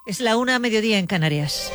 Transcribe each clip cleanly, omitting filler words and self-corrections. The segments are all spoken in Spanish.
Es la 1:00 en Canarias.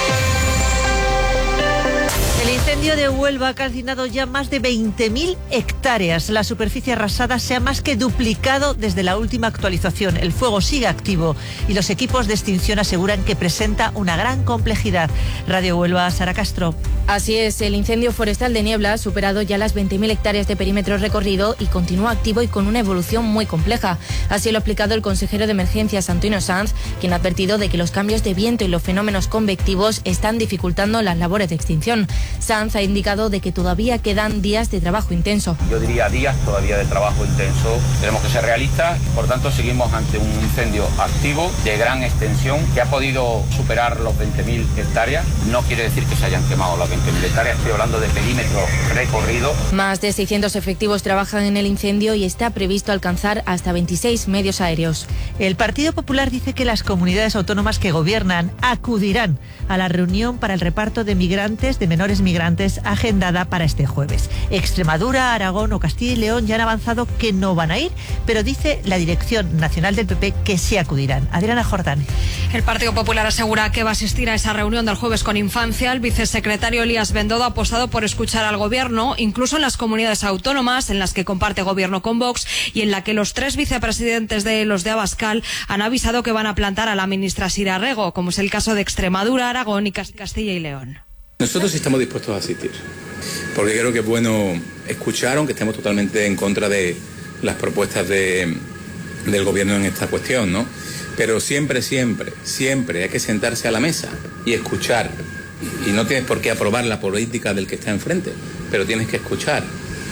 El incendio de Huelva ha calcinado ya más de 20.000 hectáreas. La superficie arrasada se ha más que duplicado desde la última actualización. El fuego sigue activo y los equipos de extinción aseguran que presenta una gran complejidad. Radio Huelva, Sara Castro. Así es, el incendio forestal de Niebla ha superado ya las 20.000 hectáreas de perímetro recorrido y continúa activo y con una evolución muy compleja. Así lo ha explicado el consejero de Emergencias, Antonio Sanz, quien ha advertido de que los cambios de viento y los fenómenos convectivos están dificultando las labores de extinción. Sanz ha indicado de que todavía quedan días de trabajo intenso. Yo diría días todavía de trabajo intenso. Tenemos que ser realistas, por tanto seguimos ante un incendio activo de gran extensión que ha podido superar los 20.000 hectáreas. No quiere decir que se hayan quemado las 20.000 hectáreas, estoy hablando de perímetro recorrido. Más de 600 efectivos trabajan en el incendio y está previsto alcanzar hasta 26 medios aéreos. El Partido Popular dice que las comunidades autónomas que gobiernan acudirán a la reunión para el reparto de migrantes, de menores migrantes, agendada para este jueves. Extremadura, Aragón o Castilla y León ya han avanzado que no van a ir, pero dice la dirección nacional del PP que sí acudirán. Adriana Jordán. El Partido Popular asegura que va a asistir a esa reunión del jueves con Infancia. El vicesecretario Elías Bendodo ha apostado por escuchar al Gobierno, incluso en las comunidades autónomas en las que comparte Gobierno con Vox y en la que los 3 vicepresidentes de los de Abascal han avisado que van a plantar a la ministra Sira Rego, como es el caso de Extremadura, Aragón y Castilla y León. Nosotros estamos dispuestos a asistir, porque creo que es bueno escuchar, aunque estemos totalmente en contra de las propuestas del Gobierno en esta cuestión, ¿no? Pero siempre hay que sentarse a la mesa y escuchar. Y no tienes por qué aprobar la política del que está enfrente, pero tienes que escuchar.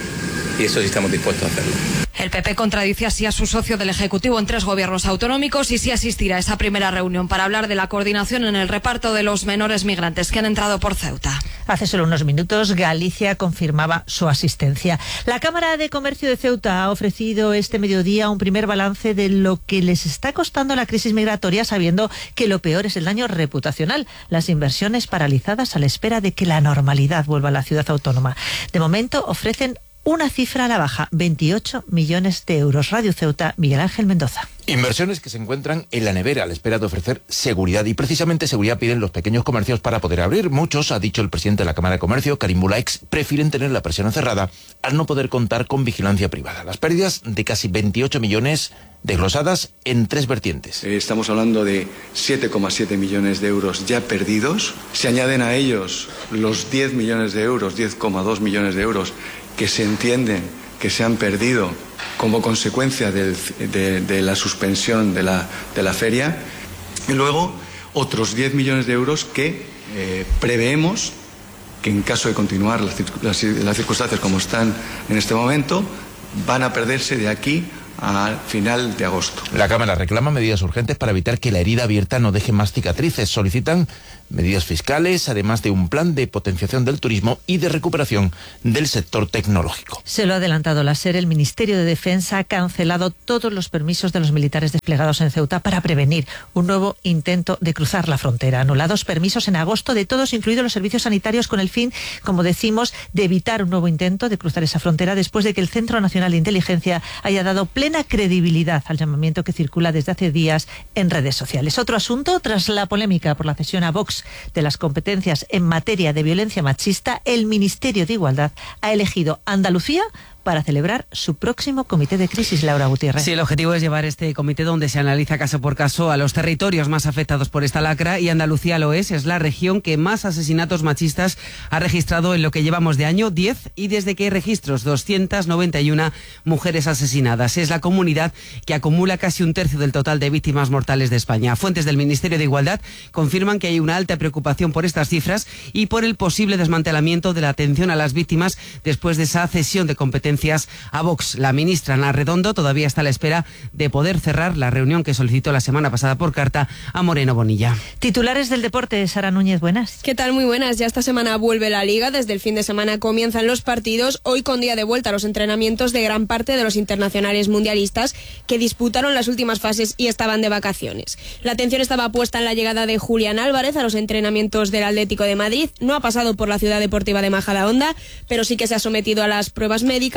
Y eso sí estamos dispuestos a hacerlo. El PP contradice así a su socio del Ejecutivo en 3 gobiernos autonómicos y sí asistirá a esa primera reunión para hablar de la coordinación en el reparto de los menores migrantes que han entrado por Ceuta. Hace solo unos minutos Galicia confirmaba su asistencia. La Cámara de Comercio de Ceuta ha ofrecido este mediodía un primer balance de lo que les está costando la crisis migratoria, sabiendo que lo peor es el daño reputacional, las inversiones paralizadas a la espera de que la normalidad vuelva a la ciudad autónoma. De momento ofrecen una cifra a la baja, 28 millones de euros. Radio Ceuta, Miguel Ángel Mendoza. Inversiones que se encuentran en la nevera a la espera de ofrecer seguridad, y precisamente seguridad piden los pequeños comercios para poder abrir. Muchos, ha dicho el presidente de la Cámara de Comercio, Karim Bulaix, prefieren tener la persiana cerrada al no poder contar con vigilancia privada. Las pérdidas de casi 28 millones desglosadas en 3 vertientes. Estamos hablando de 7,7 millones de euros ya perdidos. Se añaden a ellos los 10 millones de euros, 10,2 millones de euros que se entienden que se han perdido como consecuencia de la suspensión de la feria, y luego otros 10 millones de euros que preveemos que, en caso de continuar las circunstancias como están en este momento, van a perderse de aquí al final de agosto. La Cámara reclama medidas urgentes para evitar que la herida abierta no deje más cicatrices. Solicitan medidas fiscales, además de un plan de potenciación del turismo y de recuperación del sector tecnológico. Se lo ha adelantado la SER. El Ministerio de Defensa ha cancelado todos los permisos de los militares desplegados en Ceuta para prevenir un nuevo intento de cruzar la frontera. Anulados permisos en agosto de todos, incluidos los servicios sanitarios, con el fin, como decimos, de evitar un nuevo intento de cruzar esa frontera después de que el Centro Nacional de Inteligencia haya dado plena credibilidad al llamamiento que circula desde hace días en redes sociales. Otro asunto, tras la polémica por la cesión a Vox de las competencias en materia de violencia machista, el Ministerio de Igualdad ha elegido Andalucía para celebrar su próximo comité de crisis. Laura Gutiérrez. Sí, el objetivo es llevar este comité donde se analiza caso por caso a los territorios más afectados por esta lacra, y Andalucía lo es la región que más asesinatos machistas ha registrado en lo que llevamos de año, 10, y desde que hay registros, 291 mujeres asesinadas. Es la comunidad que acumula casi un tercio del total de víctimas mortales de España. Fuentes del Ministerio de Igualdad confirman que hay una alta preocupación por estas cifras y por el posible desmantelamiento de la atención a las víctimas después de esa cesión de competencias a Vox. La ministra Ana Redondo todavía está a la espera de poder cerrar la reunión que solicitó la semana pasada por carta a Moreno Bonilla. Titulares del deporte, Sara Núñez, buenas. ¿Qué tal? Muy buenas. Ya esta semana vuelve la Liga. Desde el fin de semana comienzan los partidos. Hoy, con día de vuelta a los entrenamientos de gran parte de los internacionales mundialistas que disputaron las últimas fases y estaban de vacaciones. La atención estaba puesta en la llegada de Julián Álvarez a los entrenamientos del Atlético de Madrid. No ha pasado por la Ciudad Deportiva de Majadahonda, pero sí que se ha sometido a las pruebas médicas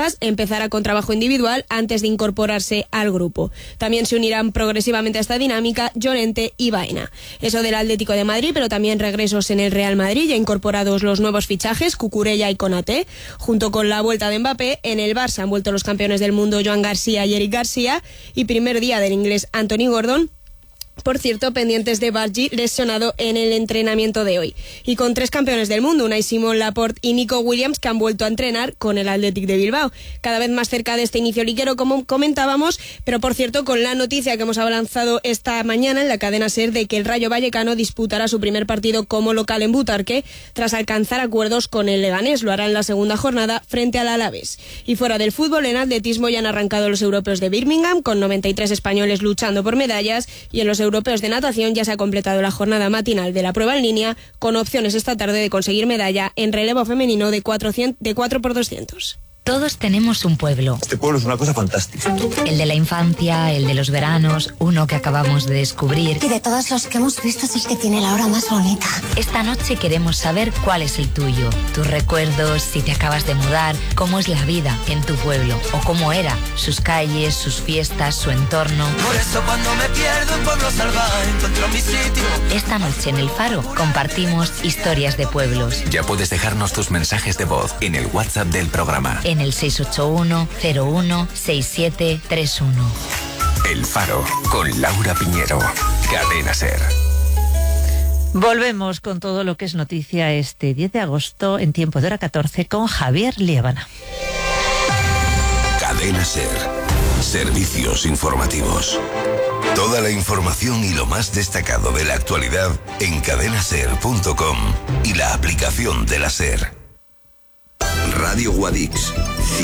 parejas empezará con trabajo individual antes de incorporarse al grupo. También se unirán progresivamente a esta dinámica Llorente y Baena. Eso del Atlético de Madrid, pero también regresos en el Real Madrid, ya incorporados los nuevos fichajes, Cucurella y Konaté. Junto con la vuelta de Mbappé, en el Barça han vuelto los campeones del mundo Joan García y Eric García, y primer día del inglés Anthony Gordon. Por cierto, pendientes de Bargi, lesionado en el entrenamiento de hoy. Y con 3 campeones del mundo, Unai Simón, Laporte y Nico Williams, que han vuelto a entrenar con el Athletic de Bilbao. Cada vez más cerca de este inicio liguero, como comentábamos, pero por cierto, con la noticia que hemos avanzado esta mañana en la cadena SER de que el Rayo Vallecano disputará su primer partido como local en Butarque, tras alcanzar acuerdos con el Leganés. Lo hará en la segunda jornada frente al Alavés. Y fuera del fútbol, en atletismo ya han arrancado los europeos de Birmingham, con 93 españoles luchando por medallas, y en los europeos de natación ya se ha completado la jornada matinal de la prueba en línea, con opciones esta tarde de conseguir medalla en relevo femenino de 4x200. Todos tenemos un pueblo. Este pueblo es una cosa fantástica. El de la infancia, el de los veranos, uno que acabamos de descubrir. Y de todos los que hemos visto es el que tiene la hora más bonita. Esta noche queremos saber cuál es el tuyo. Tus recuerdos, si te acabas de mudar, cómo es la vida en tu pueblo o cómo era, sus calles, sus fiestas, su entorno. Por eso cuando me pierdo en Pueblo Salvaje encuentro mi sitio. Esta noche en El Faro compartimos historias de pueblos. Ya puedes dejarnos tus mensajes de voz en el WhatsApp del programa. En el 681-01-6731. El Faro, con Laura Piñero. Cadena SER. Volvemos con todo lo que es noticia este 10 de agosto en tiempo de hora 14 con Javier Liébana. Cadena SER. Servicios informativos. Toda la información y lo más destacado de la actualidad en cadenaser.com y la aplicación de la SER. Radio Guadix,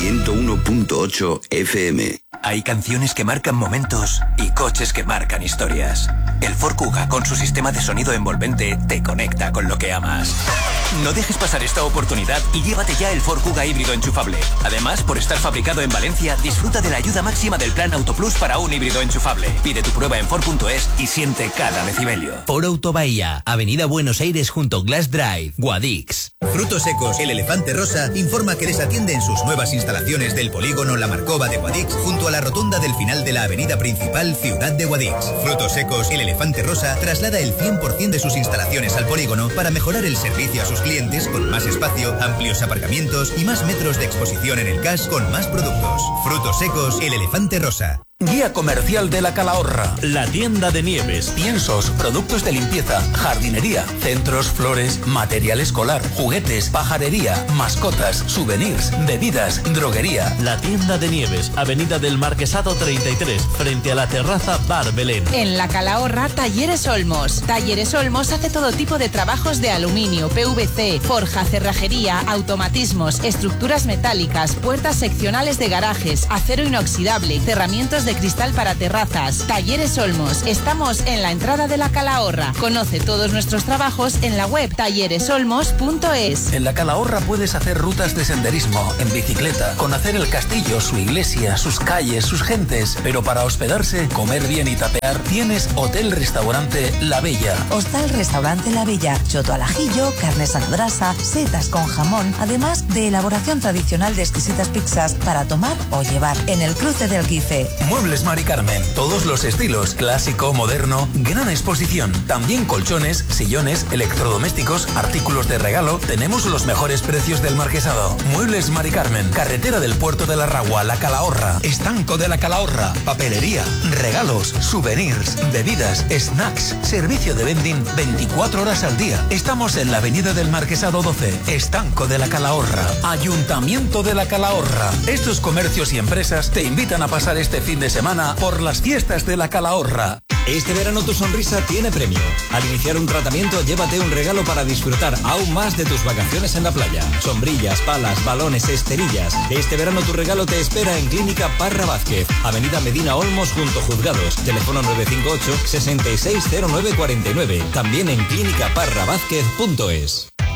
101.8 FM. Hay canciones que marcan momentos y coches que marcan historias. El Ford Kuga, con su sistema de sonido envolvente, te conecta con lo que amas. No dejes pasar esta oportunidad y llévate ya el Ford Kuga híbrido enchufable. Además, por estar fabricado en Valencia, disfruta de la ayuda máxima del plan Autoplus para un híbrido enchufable. Pide tu prueba en Ford.es y siente cada decibelio. Ford Autobahía, Avenida Buenos Aires junto Glass Drive, Guadix. Frutos Secos, el Elefante Rosa, informa que les atiende en sus nuevas instalaciones del polígono La Marcova de Guadix, junto a la rotonda del final de la avenida principal Ciudad de Guadix. Frutos Secos, el Elefante Rosa, traslada el 100% de sus instalaciones al polígono para mejorar el servicio a sus clientes con más espacio, amplios aparcamientos y más metros de exposición en el cash con más productos. Frutos Secos, el Elefante Rosa. Guía comercial de la Calahorra, la tienda de nieves, piensos, productos de limpieza, jardinería, centros, flores, material escolar, juguetes, pajarería, mascotas, souvenirs, bebidas, droguería. La tienda de nieves, Avenida del Marquesado 33, frente a la terraza Bar Belén. En la Calahorra, Talleres Olmos. Talleres Olmos hace todo tipo de trabajos de aluminio, PVC, forja, cerrajería, automatismos, estructuras metálicas, puertas seccionales de garajes, acero inoxidable, cerramientos de cristal para terrazas. Talleres Olmos. Estamos en la entrada de la Calahorra. Conoce todos nuestros trabajos en la web talleresolmos.es. En la Calahorra puedes hacer rutas de senderismo, en bicicleta, conocer el castillo, su iglesia, sus calles, sus gentes. Pero para hospedarse, comer bien y tapear, tienes Hotel-Restaurante La Bella. Hostal-Restaurante La Bella. Choto al ajillo, carnes a la brasa, setas con jamón, además de elaboración tradicional de exquisitas pizzas para tomar o llevar. En el cruce del Guife. Muebles Mari Carmen, todos los estilos, clásico, moderno, gran exposición. También colchones, sillones, electrodomésticos, artículos de regalo. Tenemos los mejores precios del Marquesado. Muebles Mari Carmen, carretera del Puerto de la Ragua, La Calahorra, estanco de La Calahorra, papelería, regalos, souvenirs, bebidas, snacks, servicio de vending 24 horas al día. Estamos en la avenida del Marquesado 12, estanco de La Calahorra, Ayuntamiento de La Calahorra. Estos comercios y empresas te invitan a pasar este fin de semana por las fiestas de La Calahorra. Este verano tu sonrisa tiene premio. Al iniciar un tratamiento, llévate un regalo para disfrutar aún más de tus vacaciones en la playa. Sombrillas, palas, balones, esterillas. Este verano tu regalo te espera en Clínica Parra Vázquez, Avenida Medina Olmos junto Juzgados. Teléfono 958 660949. También en clínicaparravázquez.es.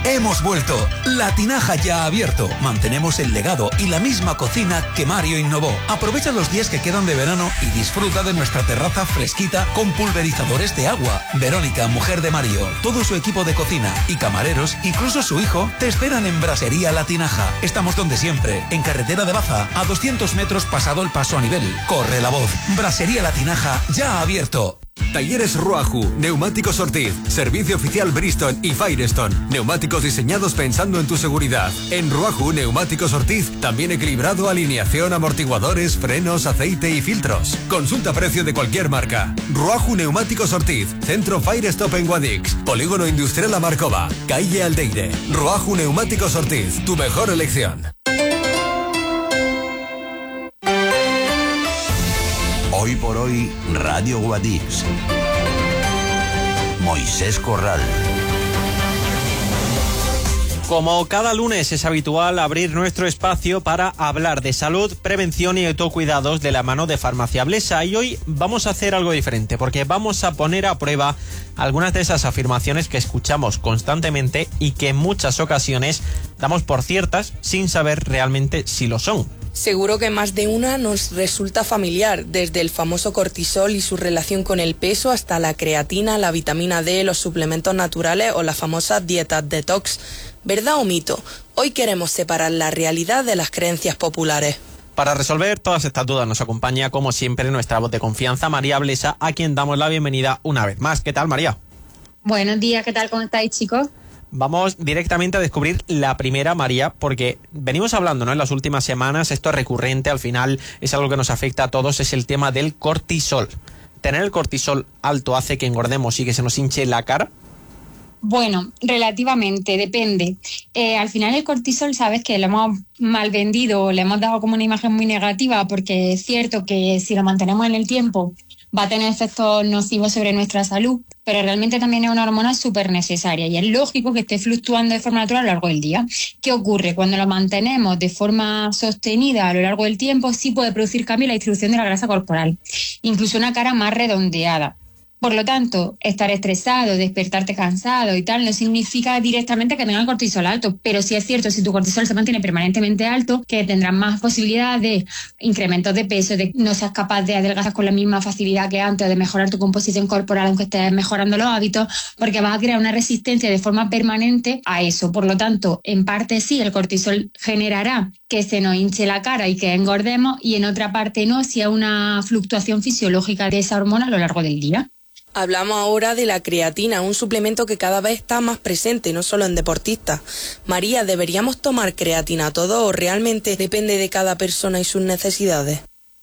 Hemos vuelto. La Tinaja ya ha abierto. Mantenemos el legado y la misma cocina que Mario innovó. Aprovecha los días que quedan de verano y disfruta de nuestra terraza fresquita con pulverizadores de agua. Verónica, mujer de Mario, todo su equipo de cocina y camareros, incluso su hijo, te esperan en Brasería La Tinaja. Estamos donde siempre, en carretera de Baza, a 200 metros pasado el paso a nivel. Corre la voz. Brasería La Tinaja ya ha abierto. Talleres Ruaju, Neumáticos Ortiz, servicio oficial Bristol y Firestone, neumáticos diseñados pensando en tu seguridad. En Ruaju, Neumáticos Ortiz, también equilibrado, alineación, amortiguadores, frenos, aceite y filtros. Consulta precio de cualquier marca. Ruaju Neumáticos Ortiz, Centro Firestone en Guadix, Polígono Industrial La Marcova, Calle Aldeire. Ruaju Neumáticos Ortiz, tu mejor elección. Hoy por hoy, Radio Guadix. Moisés Corral. Como cada lunes es habitual abrir nuestro espacio para hablar de salud, prevención y autocuidados de la mano de Farmacia Blesa. Y hoy vamos a hacer algo diferente porque vamos a poner a prueba algunas de esas afirmaciones que escuchamos constantemente y que en muchas ocasiones damos por ciertas sin saber realmente si lo son. Seguro que más de una nos resulta familiar, desde el famoso cortisol y su relación con el peso hasta la creatina, la vitamina D, los suplementos naturales o las famosas dietas detox. ¿Verdad o mito? Hoy queremos separar la realidad de las creencias populares. Para resolver todas estas dudas nos acompaña, como siempre, nuestra voz de confianza, María Blesa, a quien damos la bienvenida una vez más. ¿Qué tal, María? Buenos días, ¿qué tal? ¿Cómo estáis, chicos? Vamos directamente a descubrir la primera, María, porque venimos hablando, ¿no?, en las últimas semanas, esto es recurrente, al final es algo que nos afecta a todos, es el tema del cortisol. ¿Tener el cortisol alto hace que engordemos y que se nos hinche la cara? Bueno, relativamente, depende. Al final el cortisol, sabes que lo hemos mal vendido, le hemos dado como una imagen muy negativa, porque es cierto que si lo mantenemos en el tiempo va a tener efectos nocivos sobre nuestra salud, pero realmente también es una hormona súper necesaria y es lógico que esté fluctuando de forma natural a lo largo del día. ¿Qué ocurre? Cuando lo mantenemos de forma sostenida a lo largo del tiempo, sí puede producir cambio en la distribución de la grasa corporal, incluso una cara más redondeada. Por lo tanto, estar estresado, despertarte cansado y tal, no significa directamente que tengas el cortisol alto, pero sí es cierto, si tu cortisol se mantiene permanentemente alto, que tendrás más posibilidad de incrementos de peso, de no seas capaz de adelgazar con la misma facilidad que antes o de mejorar tu composición corporal aunque estés mejorando los hábitos, porque vas a crear una resistencia de forma permanente a eso. Por lo tanto, en parte sí, el cortisol generará que se nos hinche la cara y que engordemos, y en otra parte no, si hay una fluctuación fisiológica de esa hormona a lo largo del día. Hablamos ahora de la creatina, un suplemento que cada vez está más presente, no solo en deportistas. María, ¿deberíamos tomar creatina todo o realmente depende de cada persona y sus necesidades?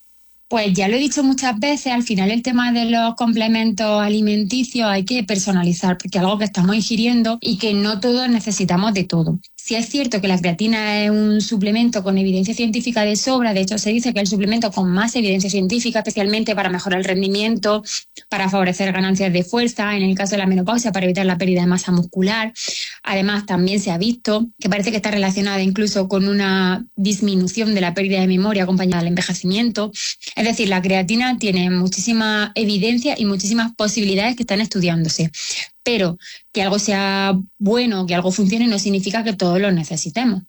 Pues ya lo he dicho muchas veces, al final el tema de los complementos alimenticios hay que personalizar, porque es algo que estamos ingiriendo y que no todos necesitamos de todo. Sí es cierto que la creatina es un suplemento con evidencia científica de sobra, de hecho se dice que es el suplemento con más evidencia científica, especialmente para mejorar el rendimiento, para favorecer ganancias de fuerza, en el caso de la menopausia, para evitar la pérdida de masa muscular. Además, también se ha visto que parece que está relacionada incluso con una disminución de la pérdida de memoria acompañada del envejecimiento. Es decir, la creatina tiene muchísima evidencia y muchísimas posibilidades que están estudiándose. Pero que algo sea bueno, que algo funcione, no significa que todos lo necesitemos.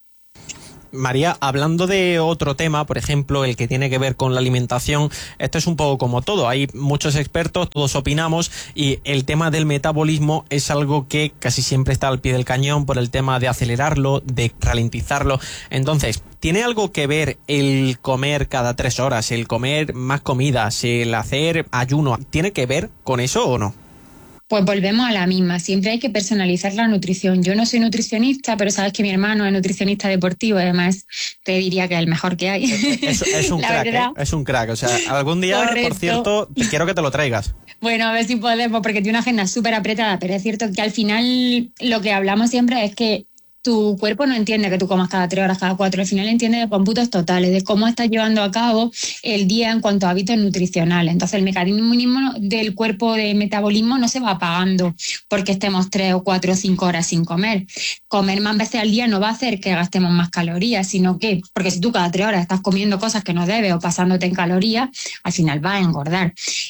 María, hablando de otro tema, por ejemplo, el que tiene que ver con la alimentación, esto es un poco como todo, hay muchos expertos, todos opinamos, y el tema del metabolismo es algo que casi siempre está al pie del cañón por el tema de acelerarlo, de ralentizarlo. Entonces, ¿tiene algo que ver el comer cada 3 horas, el comer más comidas, el hacer ayuno? ¿Tiene que ver con eso o no? Pues volvemos a la misma, siempre hay que personalizar la nutrición. Yo no soy nutricionista, pero sabes que mi hermano es nutricionista deportivo, además te diría que es el mejor que hay. Es un crack, ¿eh? Es un crack, o sea, algún día, correcto. Por cierto, quiero que te lo traigas. Bueno, a ver si podemos, porque tiene una agenda súper apretada, pero es cierto que al final lo que hablamos siempre es que tu cuerpo no entiende que tú comas cada 3 horas, cada 4, al final entiende de cómputos totales, de cómo estás llevando a cabo el día en cuanto a hábitos nutricionales. Entonces el mecanismo del cuerpo de metabolismo no se va apagando porque estemos 3 o 4 o 5 horas sin comer. Comer más veces al día no va a hacer que gastemos más calorías, sino que, porque si tú cada 3 horas estás comiendo cosas que no debes o pasándote en calorías, al final vas a engordar.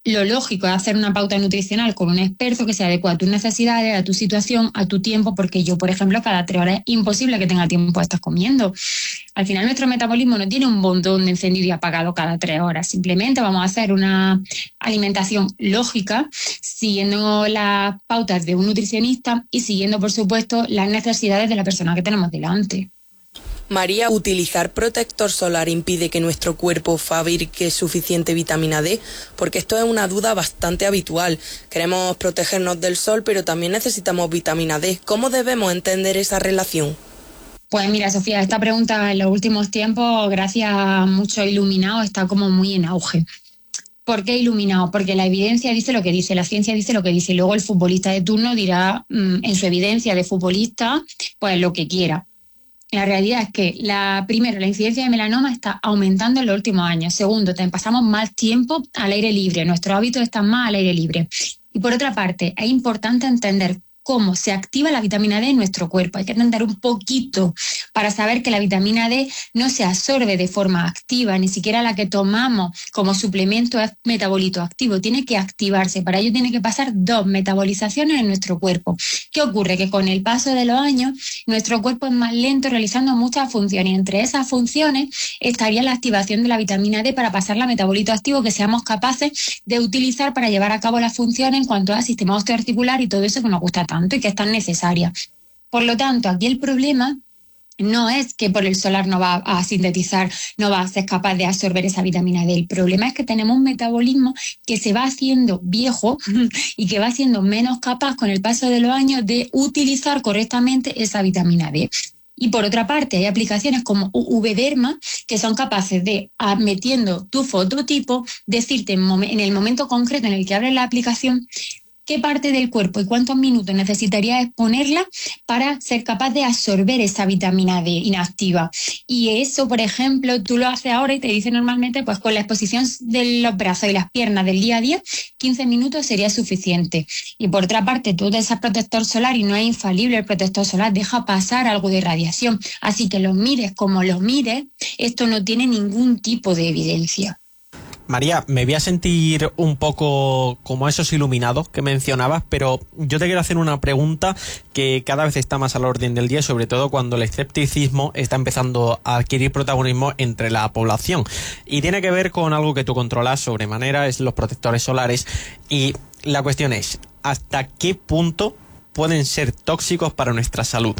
lo lógico es hacer una pauta nutricional con un experto que se adecue a tus necesidades, a tu situación, a tu tiempo, porque yo, por ejemplo, cada 3 horas es imposible que tenga tiempo de estar comiendo. Al final nuestro metabolismo no tiene un botón de encendido y apagado cada 3 horas. Simplemente vamos a hacer una alimentación lógica, siguiendo las pautas de un nutricionista y siguiendo, por supuesto, las necesidades de la persona que tenemos delante. María, ¿utilizar protector solar impide que nuestro cuerpo fabrique suficiente vitamina D? Porque esto es una duda bastante habitual. Queremos protegernos del sol, pero también necesitamos vitamina D. ¿Cómo debemos entender esa relación? Pues mira, Sofía, esta pregunta en los últimos tiempos, gracias a muchos iluminados, está como muy en auge. ¿Por qué iluminado? Porque la evidencia dice lo que dice, la ciencia dice lo que dice, y luego el futbolista de turno dirá en su evidencia de futbolista pues lo que quiera. La realidad es que, primero, la incidencia de melanoma está aumentando en los últimos años. Segundo, pasamos más tiempo al aire libre, nuestros hábitos están más al aire libre. Y por otra parte, es importante entender cómo se activa la vitamina D en nuestro cuerpo. Hay que entender un poquito para saber que la vitamina D no se absorbe de forma activa, ni siquiera la que tomamos como suplemento es metabolito activo, tiene que activarse. Para ello tiene que pasar 2 metabolizaciones en nuestro cuerpo. ¿Qué ocurre? Que con el paso de los años nuestro cuerpo es más lento realizando muchas funciones y entre esas funciones estaría la activación de la vitamina D para pasarla a metabolito activo que seamos capaces de utilizar para llevar a cabo las funciones en cuanto al sistema osteoarticular y todo eso que nos gusta tanto y que es tan necesaria. Por lo tanto, aquí el problema no es que por el solar no va a sintetizar, no va a ser capaz de absorber esa vitamina D. El problema es que tenemos un metabolismo que se va haciendo viejo y que va siendo menos capaz con el paso de los años de utilizar correctamente esa vitamina D. Y por otra parte, hay aplicaciones como UV-Derma que son capaces de, metiendo tu fototipo, decirte en el momento concreto en el que abres la aplicación qué parte del cuerpo y cuántos minutos necesitarías exponerla para ser capaz de absorber esa vitamina D inactiva. Y eso, por ejemplo, tú lo haces ahora y te dice normalmente, pues con la exposición de los brazos y las piernas del día a día, 15 minutos sería suficiente. Y por otra parte, tú usas protector solar y no es infalible el protector solar, deja pasar algo de radiación. Así que lo mires como lo mires, esto no tiene ningún tipo de evidencia. María, me voy a sentir un poco como esos iluminados que mencionabas, pero yo te quiero hacer una pregunta que cada vez está más a la orden del día, sobre todo cuando el escepticismo está empezando a adquirir protagonismo entre la población. Y tiene que ver con algo que tú controlas sobremanera, es los protectores solares. Y la cuestión es, ¿hasta qué punto pueden ser tóxicos para nuestra salud?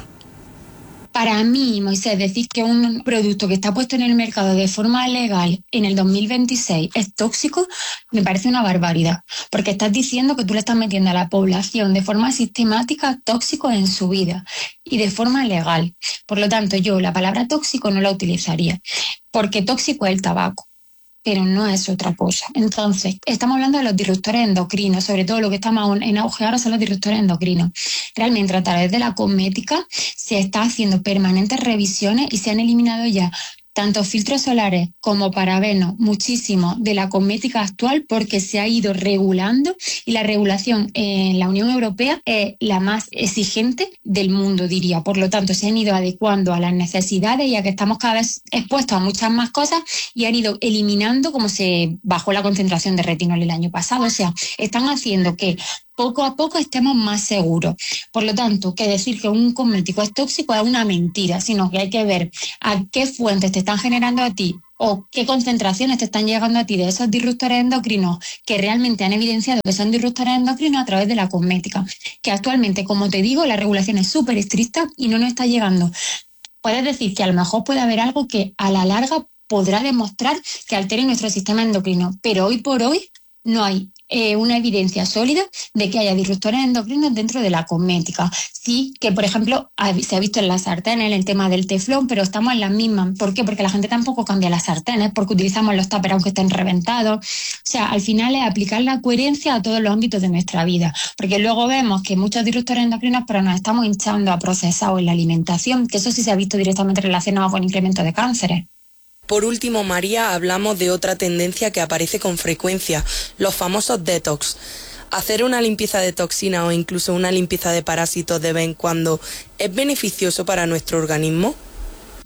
Para mí, Moisés, decir que un producto que está puesto en el mercado de forma legal en el 2026 es tóxico, me parece una barbaridad, porque estás diciendo que tú le estás metiendo a la población de forma sistemática tóxicos en su vida y de forma legal. Por lo tanto, yo la palabra tóxico no la utilizaría, porque tóxico es el tabaco, pero no es otra cosa. Entonces, estamos hablando de los disruptores endocrinos, sobre todo lo que está más en auge ahora son los disruptores endocrinos. Realmente, a través de la cosmética se está haciendo permanentes revisiones y se han eliminado ya tanto filtros solares como parabenos, muchísimo de la cosmética actual porque se ha ido regulando y la regulación en la Unión Europea es la más exigente del mundo, diría. Por lo tanto, se han ido adecuando a las necesidades y a que estamos cada vez expuestos a muchas más cosas y han ido eliminando como se bajó la concentración de retinol el año pasado. O sea, están haciendo que poco a poco estemos más seguros. Por lo tanto, que decir que un cosmético es tóxico es una mentira, sino que hay que ver a qué fuentes te están generando a ti o qué concentraciones te están llegando a ti de esos disruptores endocrinos que realmente han evidenciado que son disruptores endocrinos a través de la cosmética. Que actualmente, como te digo, la regulación es súper estricta y no nos está llegando. Puedes decir que a lo mejor puede haber algo que a la larga podrá demostrar que altere nuestro sistema endocrino, pero hoy por hoy no hay una evidencia sólida de que haya disruptores endocrinos dentro de la cosmética. Sí que, por ejemplo, se ha visto en las sartenes, en el tema del teflón, pero estamos en las mismas. ¿Por qué? Porque la gente tampoco cambia las sartenes, porque utilizamos los tuppers aunque estén reventados. O sea, al final es aplicar la coherencia a todos los ámbitos de nuestra vida. Porque luego vemos que muchos disruptores endocrinos, pero nos estamos hinchando a procesados en la alimentación, que eso sí se ha visto directamente relacionado con incremento de cánceres. Por último, María, hablamos de otra tendencia que aparece con frecuencia, los famosos detox. ¿Hacer una limpieza de toxinas o incluso una limpieza de parásitos de vez en cuando es beneficioso para nuestro organismo?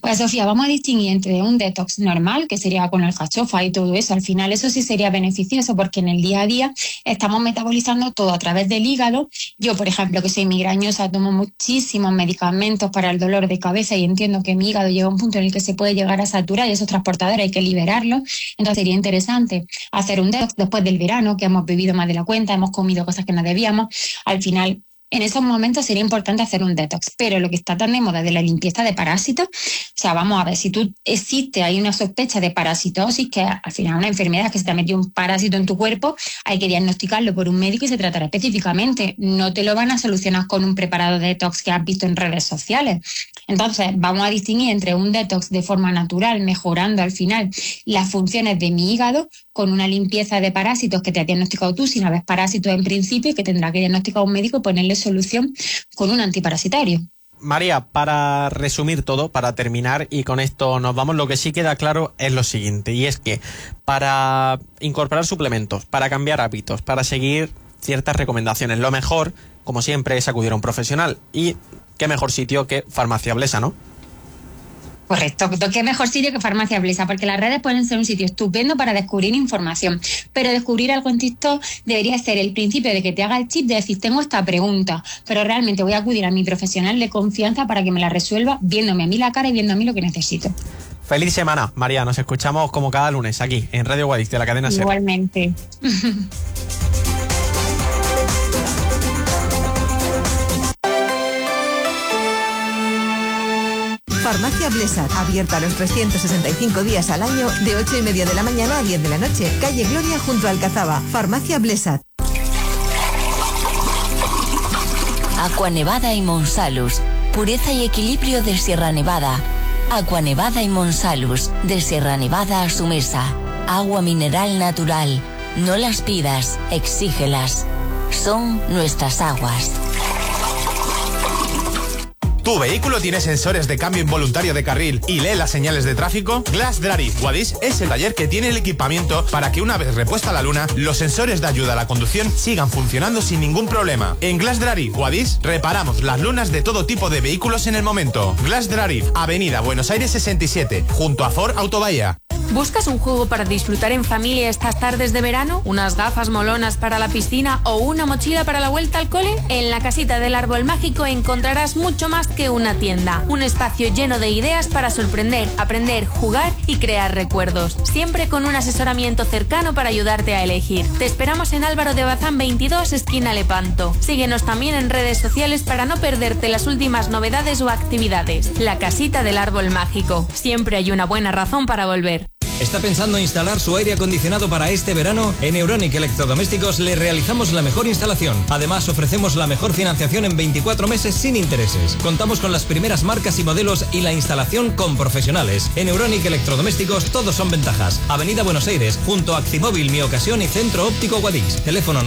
Pues Sofía, vamos a distinguir entre un detox normal, que sería con alcachofa y todo eso. Al final eso sí sería beneficioso porque en el día a día estamos metabolizando todo a través del hígado. Yo, por ejemplo, que soy migrañosa, tomo muchísimos medicamentos para el dolor de cabeza y entiendo que mi hígado llega a un punto en el que se puede llegar a saturar y esos transportadores hay que liberarlos. Entonces sería interesante hacer un detox después del verano, que hemos bebido más de la cuenta, hemos comido cosas que no debíamos. Al final, en esos momentos sería importante hacer un detox, pero lo que está tan de moda de la limpieza de parásitos, o sea, vamos a ver, si hay una sospecha de parasitosis, que al final es una enfermedad que se te ha metido un parásito en tu cuerpo, hay que diagnosticarlo por un médico y se tratará específicamente. No te lo van a solucionar con un preparado de detox que has visto en redes sociales. Entonces, vamos a distinguir entre un detox de forma natural, mejorando al final las funciones de mi hígado, con una limpieza de parásitos que te has diagnosticado tú, si no ves parásitos en principio, y que tendrá que diagnosticar un médico y ponerle solución con un antiparasitario. María, para resumir todo, para terminar, y con esto nos vamos, lo que sí queda claro es lo siguiente, y es que para incorporar suplementos, para cambiar hábitos, para seguir ciertas recomendaciones, lo mejor, como siempre, es acudir a un profesional. Y qué mejor sitio que Farmacia Blesa, ¿no? Correcto, qué mejor sitio que Farmacia Blesa, porque las redes pueden ser un sitio estupendo para descubrir información, pero descubrir algo en TikTok debería ser el principio de que te haga el chip de decir, tengo esta pregunta, pero realmente voy a acudir a mi profesional de confianza para que me la resuelva viéndome a mí la cara y viendo a mí lo que necesito. Feliz semana, María, nos escuchamos como cada lunes aquí en Radio Guadix de la cadena SER. Igualmente. Farmacia Blesa, abierta los 365 días al año, de 8:30 de la mañana a 10 de la noche. Calle Gloria, junto a Alcazaba. Farmacia Blesa. Aqua Nevada y Monsalus. Pureza y equilibrio de Sierra Nevada. Aqua Nevada y Monsalus. De Sierra Nevada a su mesa. Agua mineral natural. No las pidas, exígelas. Son nuestras aguas. ¿Tu vehículo tiene sensores de cambio involuntario de carril y lee las señales de tráfico? Glass Drive Guadix es el taller que tiene el equipamiento para que una vez repuesta la luna, los sensores de ayuda a la conducción sigan funcionando sin ningún problema. En Glass Drive Guadix reparamos las lunas de todo tipo de vehículos en el momento. Glass Drive, Avenida Buenos Aires 67, junto a Ford Autobahía. ¿Buscas un juego para disfrutar en familia estas tardes de verano? ¿Unas gafas molonas para la piscina o una mochila para la vuelta al cole? En la casita del Árbol Mágico encontrarás mucho más que una tienda. Un espacio lleno de ideas para sorprender, aprender, jugar y crear recuerdos. Siempre con un asesoramiento cercano para ayudarte a elegir. Te esperamos en Álvaro de Bazán 22, esquina Lepanto. Síguenos también en redes sociales para no perderte las últimas novedades o actividades. La casita del Árbol Mágico. Siempre hay una buena razón para volver. ¿Está pensando instalar su aire acondicionado para este verano? En Euronic Electrodomésticos le realizamos la mejor instalación. Además, ofrecemos la mejor financiación en 24 meses sin intereses. Contamos con las primeras marcas y modelos y la instalación con profesionales. En Euronic Electrodomésticos todos son ventajas. Avenida Buenos Aires, junto a Actimóvil, Mi Ocasión y Centro Óptico Guadix. Teléfono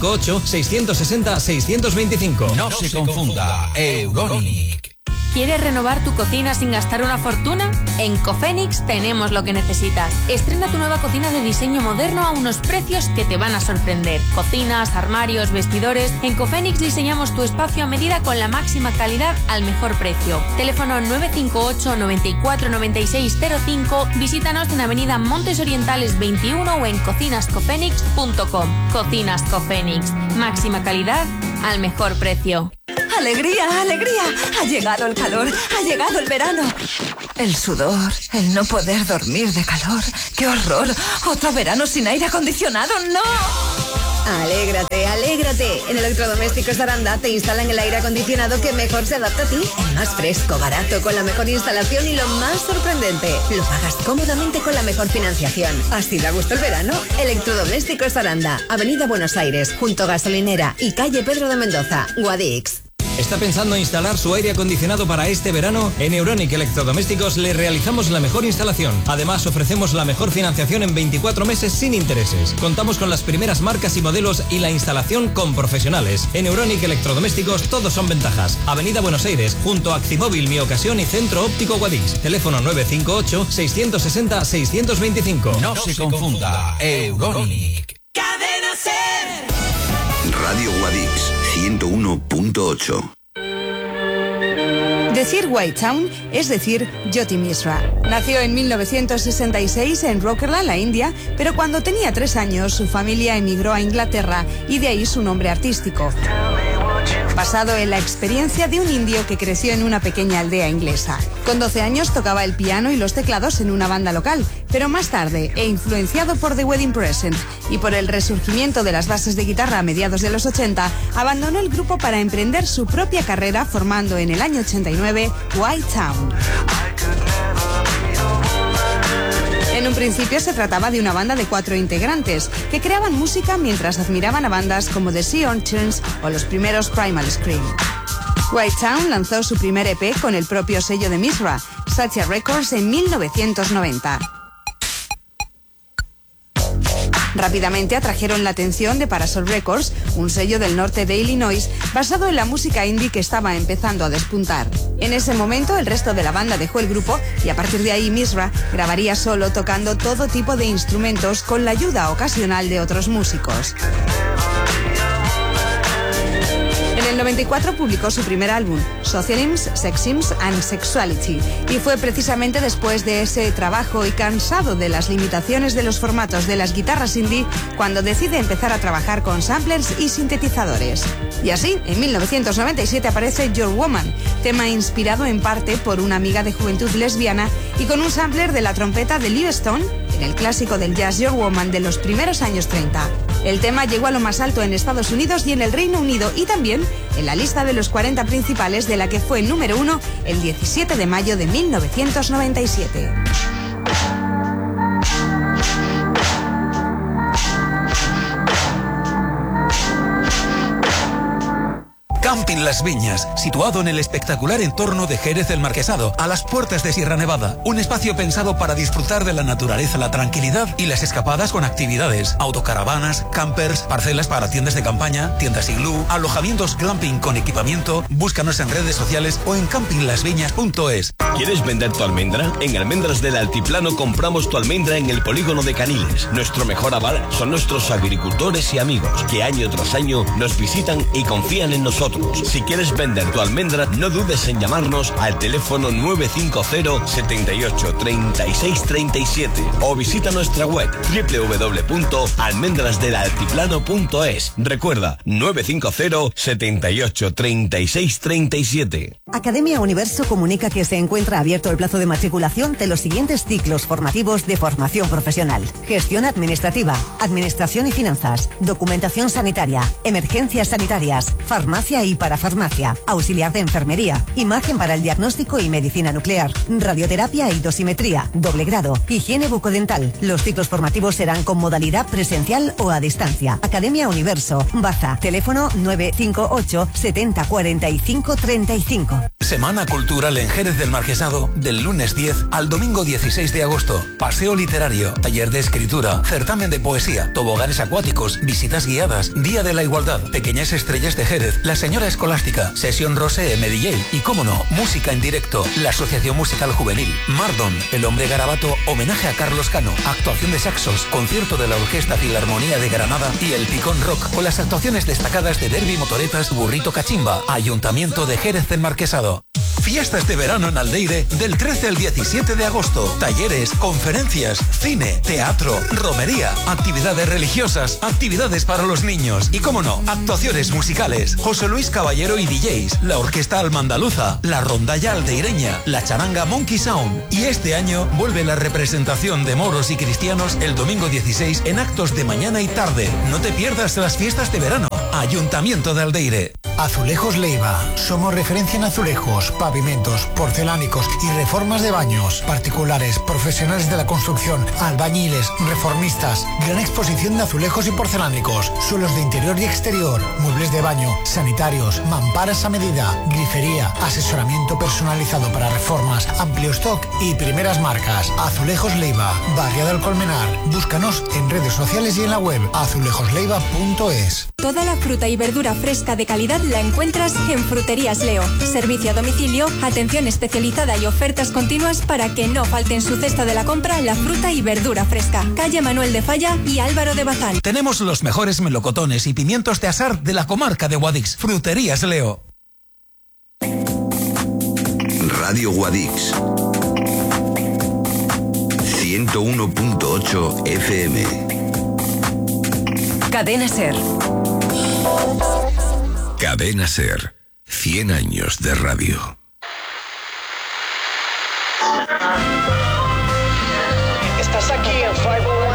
958-660-625. No se confunda, Euronic. ¿Quieres renovar tu cocina sin gastar una fortuna? En Cofenix tenemos lo que necesitas. Estrena tu nueva cocina de diseño moderno a unos precios que te van a sorprender. Cocinas, armarios, vestidores. En Cofenix diseñamos tu espacio a medida con la máxima calidad al mejor precio. Teléfono 958 94 96 05. Visítanos en Avenida Montes Orientales 21 o en cocinascofenix.com. Cocinas Cofenix. Máxima calidad al mejor precio. ¡Alegría, alegría! Ha llegado el calor, ha llegado el verano. El sudor, el no poder dormir de calor. ¡Qué horror! ¡Otro verano sin aire acondicionado! ¡No! Alégrate, alégrate. En Electrodomésticos Aranda te instalan el aire acondicionado que mejor se adapta a ti. El más fresco, barato, con la mejor instalación y lo más sorprendente. Lo pagas cómodamente con la mejor financiación. ¿Así da gusto el verano? Electrodomésticos Aranda, Avenida Buenos Aires, junto a Gasolinera y calle Pedro de Mendoza, Guadix. ¿Está pensando instalar su aire acondicionado para este verano? En Euronic Electrodomésticos le realizamos la mejor instalación. Además, ofrecemos la mejor financiación en 24 meses sin intereses. Contamos con las primeras marcas y modelos y la instalación con profesionales. En Euronic Electrodomésticos todos son ventajas. Avenida Buenos Aires, junto a Actimóvil, Mi Ocasión y Centro Óptico Guadix. Teléfono 958-660-625. No se confunda, Euronic. Cadena SER. Radio Guadix 101.8. Decir White Town es decir Jyoti Mishra. Nació en 1966 en Rokerla, la India, pero cuando tenía 3 años su familia emigró a Inglaterra y de ahí su nombre artístico, basado en la experiencia de un indio que creció en una pequeña aldea inglesa. Con 12 años tocaba el piano y los teclados en una banda local, pero más tarde, e influenciado por The Wedding Present y por el resurgimiento de las bases de guitarra a mediados de los 80, abandonó el grupo para emprender su propia carrera formando en el año 89 White Town. En un principio se trataba de una banda de 4 integrantes que creaban música mientras admiraban a bandas como The Sea Urchins o los primeros Primal Scream. White Town lanzó su primer EP con el propio sello de Mishra, Satya Records, en 1990. Rápidamente atrajeron la atención de Parasol Records, un sello del norte de Illinois, basado en la música indie que estaba empezando a despuntar. En ese momento el resto de la banda dejó el grupo y a partir de ahí Mishra grabaría solo tocando todo tipo de instrumentos con la ayuda ocasional de otros músicos. En el 94 publicó su primer álbum, Socialism, Sexism and Sexuality, y fue precisamente después de ese trabajo y cansado de las limitaciones de los formatos de las guitarras indie cuando decide empezar a trabajar con samplers y sintetizadores. Y así, en 1997 aparece Your Woman, tema inspirado en parte por una amiga de juventud lesbiana y con un sampler de la trompeta de Liv Stone en el clásico del jazz Your Woman de los primeros años 30. El tema llegó a lo más alto en Estados Unidos y en el Reino Unido y también en la lista de los 40 principales, de la que fue número 1 el 17 de mayo de 1997. Camping Las Viñas, situado en el espectacular entorno de Jerez del Marquesado, a las puertas de Sierra Nevada. Un espacio pensado para disfrutar de la naturaleza, la tranquilidad y las escapadas con actividades, autocaravanas, campers, parcelas para tiendas de campaña, tiendas iglú, alojamientos glamping con equipamiento. Búscanos en redes sociales o en campinglasviñas.es. ¿Quieres vender tu almendra? En Almendras del Altiplano compramos tu almendra en el polígono de Caniles. Nuestro mejor aval son nuestros agricultores y amigos, que año tras año nos visitan y confían en nosotros. Si quieres vender tu almendra, no dudes en llamarnos al teléfono 950 78 36 37 o visita nuestra web www.almendrasdelaltiplano.es. Recuerda, 950 78 36 37. Academia Universo comunica que se encuentra abierto el plazo de matriculación de los siguientes ciclos formativos de formación profesional: gestión administrativa, administración y finanzas, documentación sanitaria, emergencias sanitarias, farmacia y parafarmacia, auxiliar de enfermería, imagen para el diagnóstico y medicina nuclear, radioterapia y dosimetría, doble grado, higiene bucodental. Los ciclos formativos serán con modalidad presencial o a distancia. Academia Universo, Baza, teléfono 958 70 45 35. Semana Cultural en Jerez del Marquesado, del lunes 10 al domingo 16 de agosto. Paseo literario, taller de escritura, certamen de poesía, toboganes acuáticos, visitas guiadas, Día de la Igualdad, pequeñas estrellas de Jerez, la señora escolástica, sesión Rosé MDJ y, cómo no, música en directo, la Asociación Musical Juvenil, Mardon, El Hombre Garabato, homenaje a Carlos Cano, actuación de saxos, concierto de la Orquesta Filarmonía de Granada y el Picón Rock, con las actuaciones destacadas de Derby Motoretas, Burrito Cachimba, Ayuntamiento de Jerez del Marquesado. Fiestas de verano en Aldeire del 13 al 17 de agosto. Talleres, conferencias, cine, teatro, romería, actividades religiosas, actividades para los niños y, cómo no, actuaciones musicales. José Luis Caballero y DJs, la Orquesta Almandaluza, la Rondalla Aldeireña, la Charanga Monkey Sound. Y este año vuelve la representación de moros y cristianos el domingo 16 en actos de mañana y tarde. No te pierdas las fiestas de verano. Ayuntamiento de Aldeire. Azulejos Leiva. Somos referencia en azulejos, pavimentos, porcelánicos y reformas de baños. Particulares, profesionales de la construcción, albañiles, reformistas. Gran exposición de azulejos y porcelánicos, suelos de interior y exterior, muebles de baño, sanitarios, mamparas a medida, grifería, asesoramiento personalizado para reformas, amplio stock y primeras marcas. Azulejos Leiva, Barriada del Colmenar. Búscanos en redes sociales y en la web azulejosleiva.es. Toda la fruta y verdura fresca de calidad la encuentras en Fruterías Leo. Servicio a domicilio, atención especializada y ofertas continuas para que no falte en su cesta de la compra la fruta y verdura fresca. Calle Manuel de Falla y Álvaro de Bazán. Tenemos los mejores melocotones y pimientos de asar de la comarca de Guadix. Fruterías Leo. Radio Guadix. 101.8 FM. Cadena Ser. Cadena Ser. 100 años de radio. Estás aquí en 501.